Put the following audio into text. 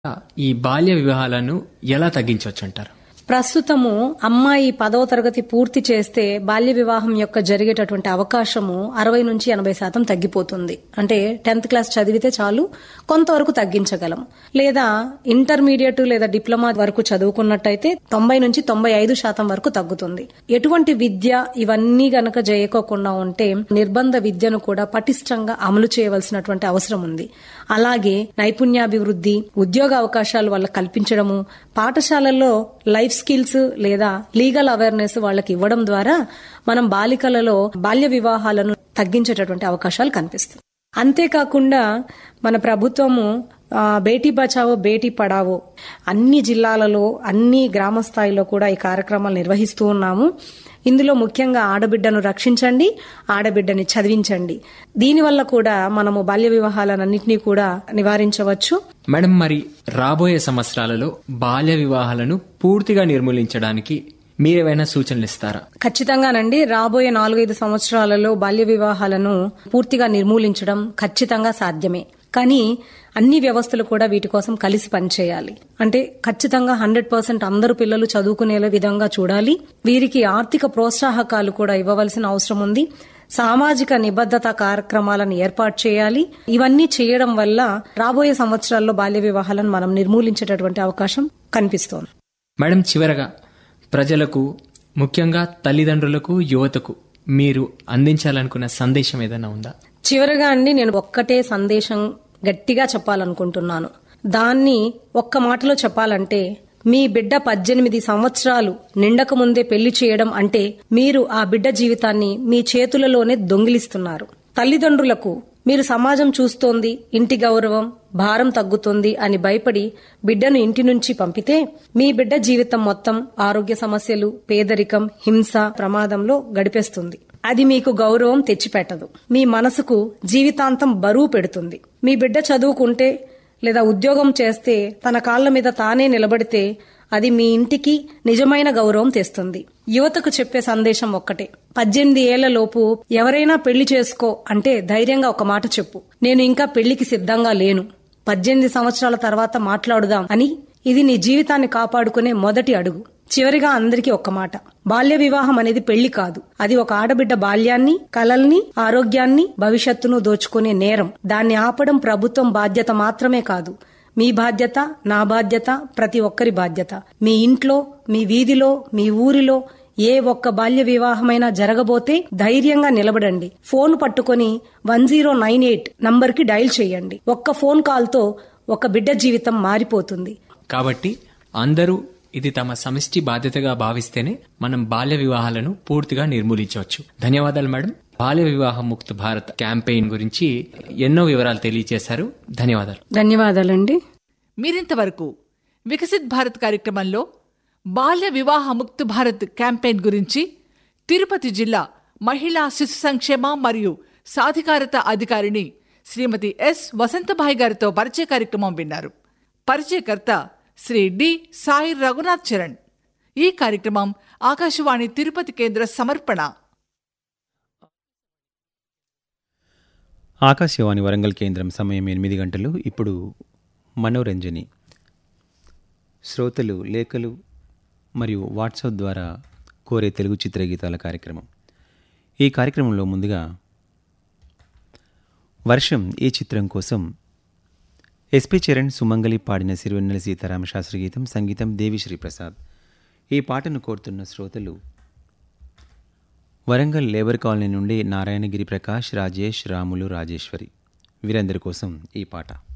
ఈ బాల్య వివాహాలను ఎలా తగ్గించవచ్చు అంటారు? ప్రస్తుతము అమ్మాయి 10వ తరగతి పూర్తి చేస్తే బాల్య వివాహం యొక్క జరిగేటటువంటి అవకాశము 60 నుంచి 80% తగ్గిపోతుంది. అంటే 10th క్లాస్ చదివితే చాలు కొంతవరకు తగ్గించగలం. లేదా ఇంటర్మీడియట్ లేదా డిప్లొమా వరకు చదువుకున్నట్టయితే 90 నుంచి 95% వరకు తగ్గుతుంది. ఎటువంటి విద్య ఇవన్నీ గనక చేయకోకుండా ఉంటే నిర్బంధ విద్యను కూడా పటిష్టంగా అమలు చేయవలసినటువంటి అవసరం ఉంది. అలాగే నైపుణ్యాభివృద్ధి, ఉద్యోగ అవకాశాలు వాళ్ళకి కల్పించడము, పాఠశాలల్లో లైఫ్ స్కిల్స్ లేదా లీగల్ అవేర్నెస్ వాళ్ళకి ఇవ్వడం ద్వారా మనం బాలికలలో బాల్య వివాహాలను తగ్గించేటటువంటి అవకాశాలు కనిపిస్తాయి. అంతేకాకుండా మన ప్రభుత్వము బేటీ బచావో బేటీ పడావో అన్ని జిల్లాలలో అన్ని గ్రామ స్థాయిలో కూడా ఈ కార్యక్రమాలు నిర్వహిస్తూ ఉన్నాము. ఇందులో ముఖ్యంగా ఆడబిడ్డను రక్షించండి, ఆడబిడ్డని చదివించండి. దీనివల్ల కూడా మనము బాల్య వివాహాలన్నింటినీ కూడా నివారించవచ్చు. మేడం, మరి రాబోయే సంవత్సరాలలో బాల్య వివాహాలను పూర్తిగా నిర్మూలించడానికి మీరేమైనా సూచనలు ఇస్తారా? ఖచ్చితంగానండి. రాబోయే 4-5 సంవత్సరాలలో బాల్య వివాహాలను పూర్తిగా నిర్మూలించడం ఖచ్చితంగా సాధ్యమే. కానీ అన్ని వ్యవస్థలు కూడా వీటి కోసం కలిసి పనిచేయాలి. అంటే ఖచ్చితంగా 100% అందరు పిల్లలు చదువుకునే విధంగా చూడాలి. వీరికి ఆర్థిక ప్రోత్సాహకాలు కూడా ఇవ్వవలసిన అవసరం ఉంది. సామాజిక నిబద్ధత కార్యక్రమాలను ఏర్పాటు చేయాలి. ఇవన్నీ చేయడం వల్ల రాబోయే సంవత్సరాల్లో బాల్య వివాహాలను మనం నిర్మూలించేటటువంటి అవకాశం కనిపిస్తోంది. మేడం, చివరగా ప్రజలకు, ముఖ్యంగా తల్లిదండ్రులకు, యువతకు మీరు అందించాలనుకున్న సందేశం ఏదైనా ఉందా? చివరగా అండి, నేను ఒక్కటే సందేశం గట్టిగా చెప్పాలనుకుంటున్నాను. దాన్ని ఒక్క మాటలో చెప్పాలంటే, మీ బిడ్డ 18 సంవత్సరాలు నిండక ముందే పెళ్లి చేయడం అంటే మీరు ఆ బిడ్డ జీవితాన్ని మీ చేతులలోనే దొంగిలిస్తున్నారు. తల్లిదండ్రులకు మీరు సమాజం చూస్తోంది, ఇంటి గౌరవం, భారం తగ్గుతుంది అని భయపడి బిడ్డను ఇంటి నుంచి పంపితే మీ బిడ్డ జీవితం మొత్తం ఆరోగ్య సమస్యలు, పేదరికం, హింస, ప్రమాదంలో గడిపేస్తుంది. అది మీకు గౌరవం తెచ్చిపెట్టదు. మీ మనసుకు జీవితాంతం బరువు పెడుతుంది. మీ బిడ్డ చదువుకుంటే లేదా ఉద్యోగం చేస్తే తన కాళ్ల మీద తానే నిలబడితే అది మీ ఇంటికి నిజమైన గౌరవం తెస్తుంది. యువతకు చెప్పే సందేశం ఒక్కటే, 18 ఏళ్ల లోపు ఎవరైనా పెళ్లి చేసుకో అంటే ధైర్యంగా ఒక మాట చెప్పు, నేను ఇంకా పెళ్లికి సిద్ధంగా లేను, 18 సంవత్సరాల తర్వాత మాట్లాడుదాం అని. ఇది నీ జీవితాన్ని కాపాడుకునే మొదటి అడుగు. చివరిగా అందరికీ ఒక్క మాట, బాల్య వివాహం అనేది పెళ్లి కాదు. అది ఒక ఆడబిడ్డ బాల్యాన్ని, కలల్ని, ఆరోగ్యాన్ని, భవిష్యత్తును దోచుకునే నేరం. దాన్ని ఆపడం ప్రభుత్వం బాధ్యత మాత్రమే కాదు, మీ బాధ్యత, నా బాధ్యత, ప్రతి ఒక్కరి బాధ్యత. మీ ఇంట్లో, మీ వీధిలో, మీ ఊరిలో ఏ ఒక్క బాల్య వివాహమైనా జరగబోతే ధైర్యంగా నిలబడండి. ఫోన్ పట్టుకుని 1098 నంబర్కి డయల్ చేయండి. ఒక్క ఫోన్ కాల్తో ఒక బిడ్డ జీవితం మారిపోతుంది. కాబట్టి అందరూ ఇది తమ సమిష్టి బాధ్యతగా భావిస్తేనే మనం బాల్య వివాహాలను పూర్తిగా నిర్మూలించవచ్చు. ధన్యవాదాలు మేడం. బాల్య వివాహ ముక్త భారత్ క్యాంపెయిన్ గురించి ఎన్నో వివరాలు తెలియజేశారు. ధన్యవాదాలు. ధన్యవాదాలండి. మీరింతవరకు వికసిత్ భారత్ కార్యక్రమంలో బాల్య వివాహ ముక్త భారత్ క్యాంపెయిన్ గురించి తిరుపతి జిల్లా మహిళా శిశు సంక్షేమ మరియు సాధికారత అధికారిని శ్రీమతి ఎస్ వసంతభాయ్ గారితో పరిచయ కార్యక్రమం విన్నారు. పరిచయకర్త శ్రీ డి సాయి రఘునాథ్ చరణ్. ఈ కార్యక్రమం ఆకాశవాణి తిరుపతి కేంద్ర సమర్పణ. ఆకాశవాణి వరంగల్ కేంద్రం. సమయం 8 గంటలు. ఇప్పుడు మనోరంజని. శ్రోతలు లేఖలు మరియు వాట్సాప్ ద్వారా కోరే తెలుగు చిత్రగీతాల కార్యక్రమం. ఈ కార్యక్రమంలో ముందుగా వర్షం ఈ చిత్రం కోసం ఎస్పి చరణ్, సుమంగళి పాడిన సిరివెన్నెల సీతారామ శాస్త్రి గీతం, సంగీతం దేవిశ్రీ ప్రసాద్. ఈ పాటను కోరుతున్న శ్రోతలు వరంగల్ లేబర్ కాలనీ నుండి నారాయణగిరి ప్రకాష్, రాజేష్, రాములు, రాజేశ్వరి. వీరందరి కోసం ఈ పాట.